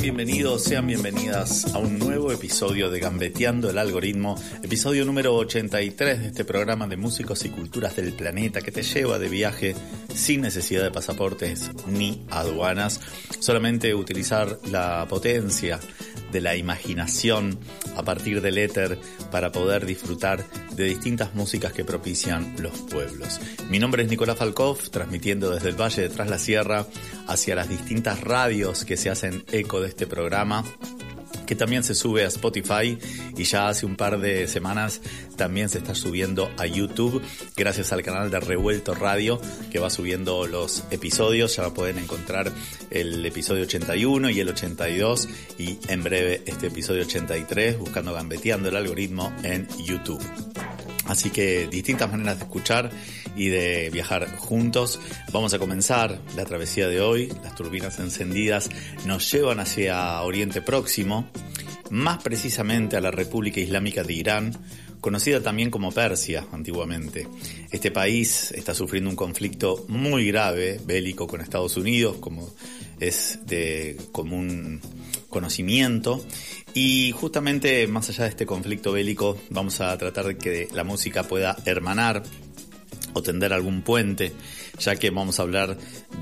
Bienvenidos, sean bienvenidas a un nuevo episodio de Gambeteando el Algoritmo, episodio número 83 de este programa de músicos y culturas del planeta que te lleva de viaje sin necesidad de pasaportes ni aduanas, solamente utilizar la potencia de la imaginación a partir del éter para poder disfrutar de distintas músicas que propician los pueblos. Mi nombre es Nicolás Falkov, transmitiendo desde el Valle de Tras la Sierra hacia las distintas radios que se hacen eco de este programa, que también se sube a Spotify y ya hace un par de semanas también se está subiendo a YouTube gracias al canal de Revuelto Radio, que va subiendo los episodios. Ya pueden encontrar el episodio 81 y el 82 y en breve este episodio 83 buscando Gambeteando el Algoritmo en YouTube. Así que distintas maneras de escuchar y de viajar juntos. Vamos a comenzar la travesía de hoy. Las turbinas encendidas nos llevan hacia Oriente Próximo, más precisamente a la República Islámica de Irán, conocida también como Persia antiguamente. Este país está sufriendo un conflicto muy grave, bélico, con Estados Unidos, como es de común conocimiento. Y justamente más allá de este conflicto bélico, vamos a tratar de que la música pueda hermanar o tender algún puente, ya que vamos a hablar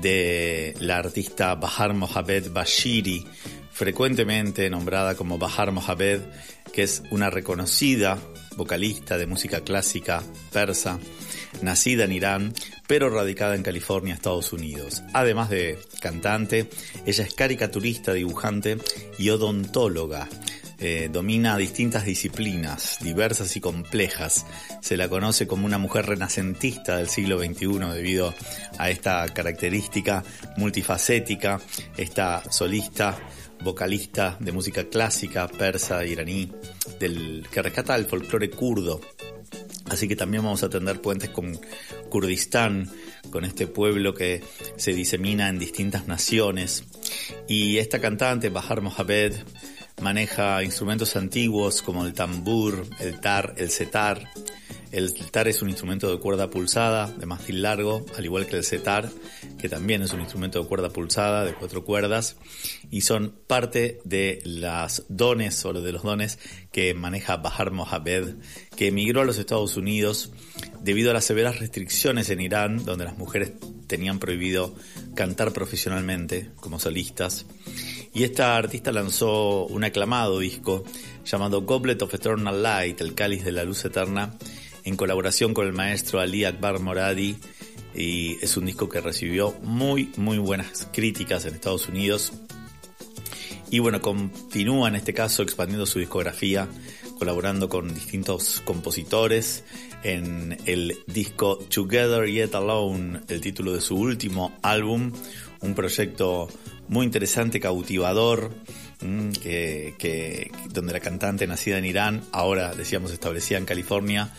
de la artista Bahar Mohammad Bashiri, frecuentemente nombrada como Bahar Mohammad, que es una reconocida vocalista de música clásica persa, nacida en Irán, pero radicada en California, Estados Unidos. Además de cantante, ella es caricaturista, dibujante y odontóloga. Domina distintas disciplinas, diversas y complejas. Se la conoce como una mujer renacentista del siglo XXI debido a esta característica multifacética, esta solista, vocalista de música clásica persa, iraní, que rescata el folclore kurdo. Así que también vamos a tender puentes con Kurdistán, con este pueblo que se disemina en distintas naciones. Y esta cantante, Bahar Mohammad, maneja instrumentos antiguos como el tambur, el tar, el setar. El tar es un instrumento de cuerda pulsada, de mástil largo, al igual que el setar, que también es un instrumento de cuerda pulsada, de 4 cuerdas, y son parte de las dones o de los dones que maneja Bahar Mohammad, que emigró a los Estados Unidos debido a las severas restricciones en Irán, donde las mujeres tenían prohibido cantar profesionalmente como solistas. Y esta artista lanzó un aclamado disco llamado Goblet of Eternal Light, el cáliz de la luz eterna, en colaboración con el maestro Ali Akbar Moradi, y es un disco que recibió muy buenas críticas en Estados Unidos. Y bueno, continúa en este caso expandiendo su discografía, colaborando con distintos compositores en el disco Together Yet Alone, el título de su último álbum, un proyecto muy interesante, cautivador, donde la cantante, nacida en Irán, ahora decíamos establecida en California,